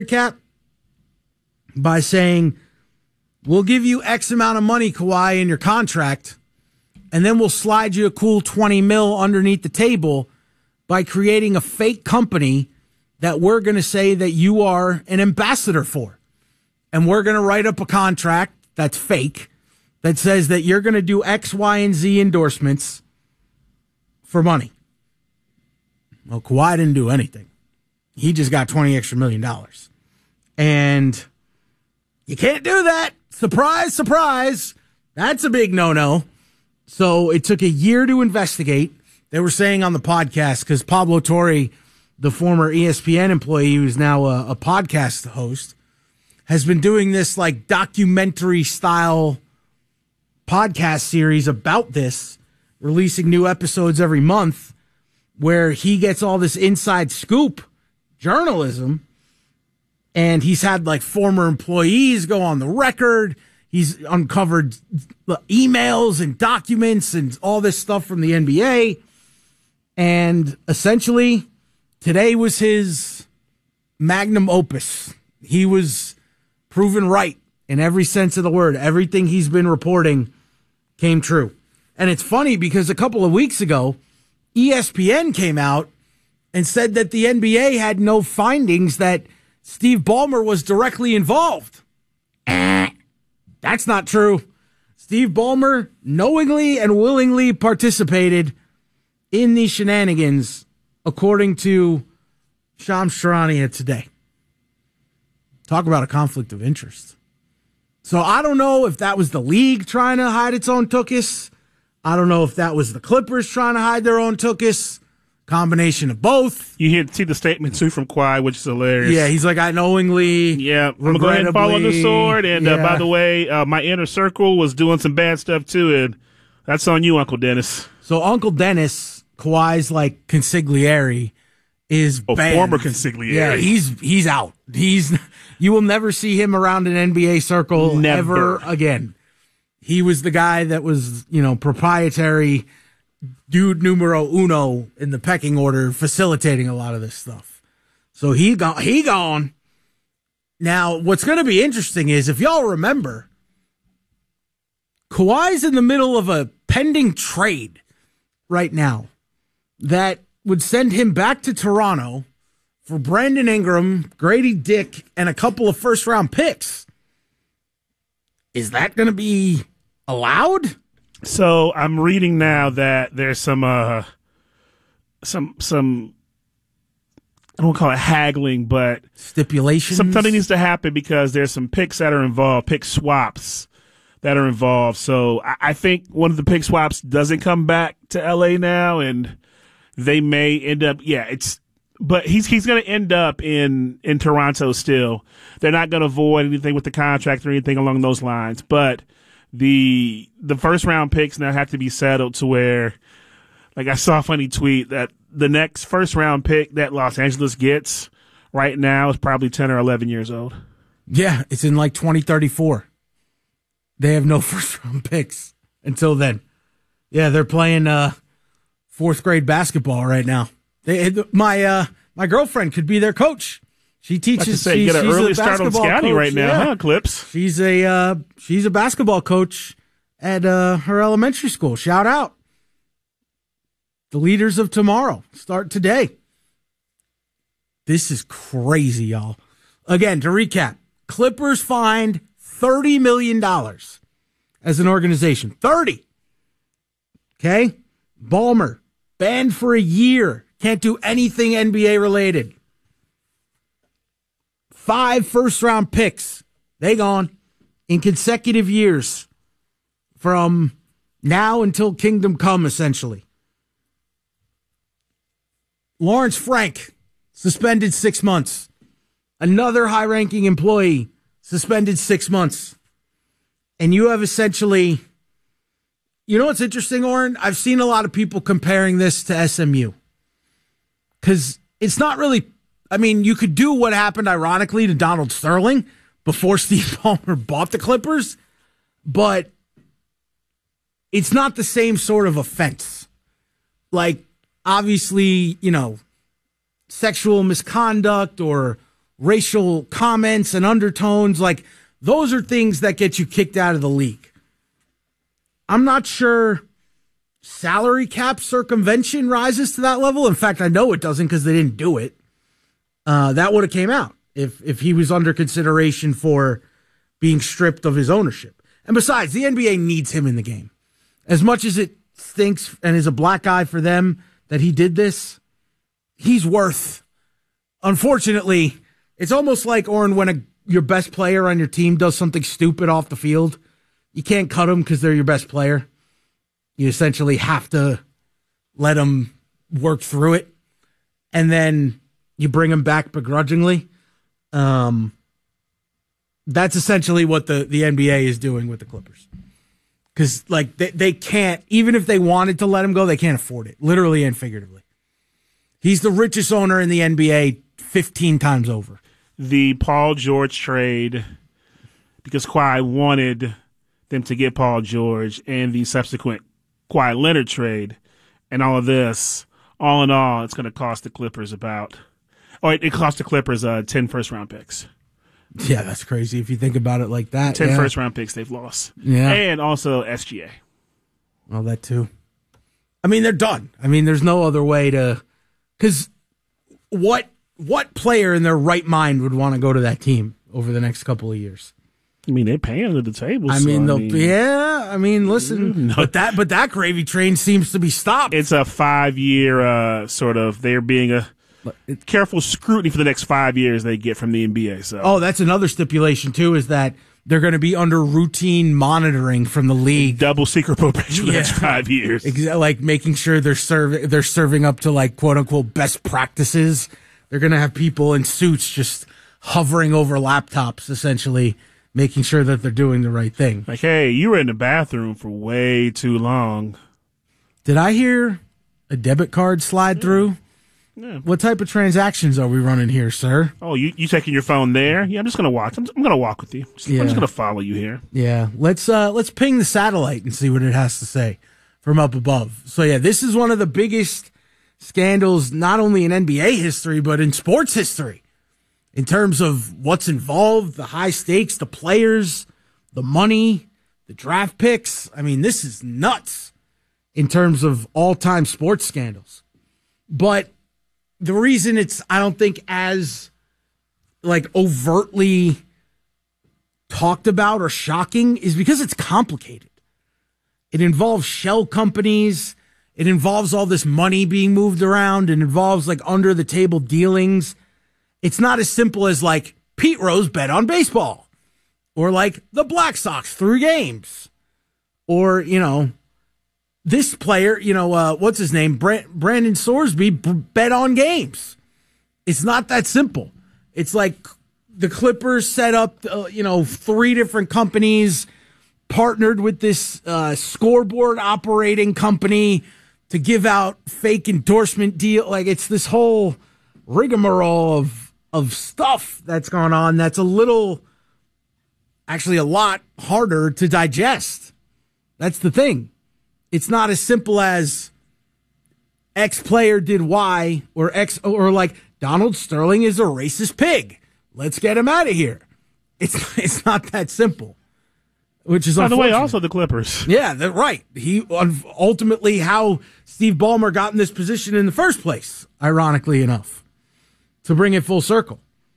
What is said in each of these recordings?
cap by saying, we'll give you X amount of money, Kawhi, in your contract, and then we'll slide you a cool 20 mil underneath the table by creating a fake company that we're going to say that you are an ambassador for. And we're going to write up a contract that's fake that says that you're going to do X, Y, and Z endorsements for money. Well, Kawhi didn't do anything. He just got $20 extra million. And you can't do that. Surprise, surprise. That's a big no-no. So it took a year to investigate. They were saying on the podcast, because Pablo Torre, the former ESPN employee who's now a podcast host, has been doing this like documentary style podcast series about this, releasing new episodes every month, where he gets all this inside scoop journalism. And he's had like former employees go on the record. He's uncovered emails and documents and all this stuff from the NBA. And essentially, today was his magnum opus. He was proven right in every sense of the word. Everything he's been reporting came true. And it's funny because a couple of weeks ago, ESPN came out and said that the NBA had no findings that Steve Ballmer was directly involved. That's not true. Steve Ballmer knowingly and willingly participated in these shenanigans, according to Shams Charania today. Talk about a conflict of interest. So I don't know if that was the league trying to hide its own tookus. I don't know if that was the Clippers trying to hide their own tookus. Combination of both. You see the statement too from Kawhi, which is hilarious. Yeah, he's like, I knowingly. Yeah, I'm gonna go ahead and fall on the sword. And by the way, my inner circle was doing some bad stuff too, and that's on you, Uncle Dennis. So Uncle Dennis, Kawhi's like consigliere, is banned. Former consigliere. Yeah, he's out. You will never see him around an NBA circle ever again. He was the guy that was, proprietary dude numero uno in the pecking order, facilitating a lot of this stuff. So he gone. Now, what's going to be interesting is, if y'all remember, Kawhi's in the middle of a pending trade right now that would send him back to Toronto for Brandon Ingram, Grady Dick, and a couple of first-round picks. Is that going to be allowed? So I'm reading now that there's some I don't call it haggling, but stipulations. Something needs to happen because there's some picks that are involved, pick swaps that are involved. So I think one of the pick swaps doesn't come back to LA now, and they may end up. But he's going to end up in Toronto still. They're not going to avoid anything with the contract or anything along those lines, but the first round picks now have to be settled to where, like, I saw a funny tweet that the next first round pick that Los Angeles gets right now is probably 10 or 11 years old. Yeah, it's in like 2034. They have no first round picks until then. Yeah, they're playing fourth grade basketball right now. My girlfriend could be their coach. She teaches. Get an early start on scouting right now, huh, Clips? She's a basketball coach at her elementary school. Shout out. The leaders of tomorrow start today. This is crazy, y'all. Again, to recap, Clippers fined $30 million as an organization. 30. Okay? Ballmer, banned for a year. Can't do anything NBA related. 5 first-round picks. They gone in consecutive years from now until Kingdom Come, essentially. Lawrence Frank, suspended 6 months. Another high-ranking employee, suspended 6 months. And you have essentially... You know what's interesting, Oren? I've seen a lot of people comparing this to SMU. Because it's not really... I mean, you could do what happened, ironically, to Donald Sterling before Steve Ballmer bought the Clippers, but it's not the same sort of offense. Like, obviously, sexual misconduct or racial comments and undertones. Like, those are things that get you kicked out of the league. I'm not sure salary cap circumvention rises to that level. In fact, I know it doesn't because they didn't do it. That would have came out if he was under consideration for being stripped of his ownership. And besides, the NBA needs him in the game. As much as it stinks and is a black eye for them that he did this, he's worth. Unfortunately, it's almost like, Oren, when your best player on your team does something stupid off the field, you can't cut them because they're your best player. You essentially have to let them work through it, and then you bring them back begrudgingly. That's essentially what the NBA is doing with the Clippers. Because like they can't, even if they wanted to let him go, they can't afford it, literally and figuratively. He's the richest owner in the NBA 15 times over. The Paul George trade, because Kawhi wanted them to get Paul George, and the subsequent Kawhi Leonard trade, and all of this, all in all, it's going to cost the Clippers it cost the Clippers 10 first-round picks. Yeah, that's crazy if you think about it like that. 10 first-round picks they've lost. Yeah. And also SGA. Well, that too. I mean, they're done. I mean, there's no other way to... Because what player in their right mind would want to go to that team over the next couple of years? I mean, they're paying under the table. Listen, but that gravy train seems to be stopped. It's a 5-year sort of, they're being a careful scrutiny for the next 5 years they get from the NBA. So, that's another stipulation too, is that they're going to be under routine monitoring from the league. Double secret probation for the next 5 years. Like making sure they're serving up to like quote unquote best practices. They're going to have people in suits just hovering over laptops, essentially, making sure that they're doing the right thing. Like, hey, you were in the bathroom for way too long. Did I hear a debit card slide through? Yeah. What type of transactions are we running here, sir? Oh, you taking your phone there? Yeah, I'm just going to watch. I'm going to walk with you. I'm just going to follow you here. Yeah, let's ping the satellite and see what it has to say from up above. So, yeah, this is one of the biggest scandals, not only in NBA history, but in sports history. In terms of what's involved, the high stakes, the players, the money, the draft picks. I mean, this is nuts in terms of all-time sports scandals. But the reason it's, I don't think, as like overtly talked about or shocking is because it's complicated. It involves shell companies. It involves all this money being moved around. It involves like under the table dealings. It's not as simple as like Pete Rose bet on baseball or like the Black Sox threw games or, this player, what's his name? Brandon Sorsby bet on games. It's not that simple. It's like the Clippers set up, 3 different companies partnered with this scoreboard operating company to give out fake endorsement deal. Like it's this whole rigmarole of stuff that's gone on that's actually a lot harder to digest. That's the thing. It's not as simple as X player did Y or like Donald Sterling is a racist pig. Let's get him out of here. It's not that simple. Which is, by the way, also the Clippers. Yeah, that's right. He ultimately how Steve Ballmer got in this position in the first place, ironically enough, to bring it full circle.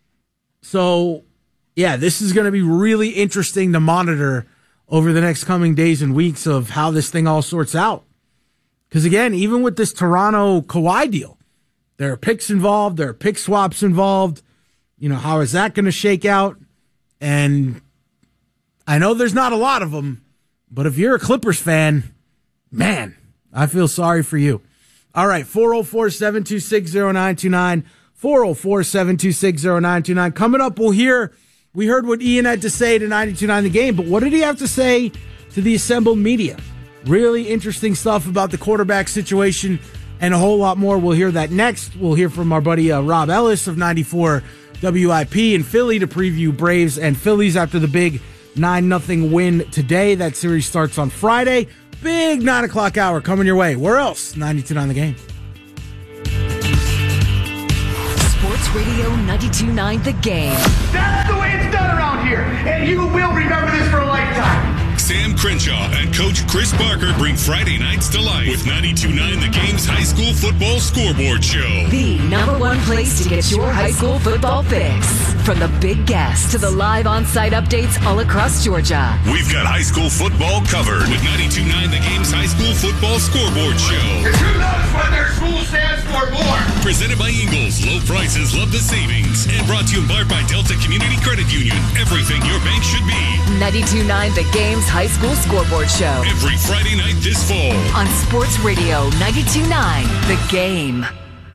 So, yeah, this is going to be really interesting to monitor over the next coming days and weeks of how this thing all sorts out. Because, again, even with this Toronto Kawhi deal, there are picks involved, there are pick swaps involved. How is that going to shake out? And I know there's not a lot of them, but if you're a Clippers fan, man, I feel sorry for you. All right, 404-726-0929, 404-726-0929. Coming up, we heard what Ian had to say to 92.9 The Game, but what did he have to say to the assembled media? Really interesting stuff about the quarterback situation and a whole lot more. We'll hear that next. We'll hear from our buddy Rob Ellis of 94 WIP in Philly to preview Braves and Phillies after the big 9-0 win today. That series starts on Friday. Big 9 o'clock hour coming your way. Where else? 92.9 The Game. Sports Radio 92.9 The Game. That's the way it's done around here, and you will remember this for a lifetime. Sam Crenshaw and Coach Chris Barker bring Friday nights to life with 92.9 The Game's high school football scoreboard show. The #1 place to get your high school football fix. From the big guests to the live on-site updates all across Georgia. We've got high school football covered with 92.9 The Game's high school football scoreboard show. Because who knows what their school stands for more? Presented by Ingles. Low prices, love the savings. And brought to you in part by Delta Community Credit Union. Everything your bank should be. 92.9 The Game's high school scoreboard show. Every Friday night this fall. On Sports Radio 92.9 The Game.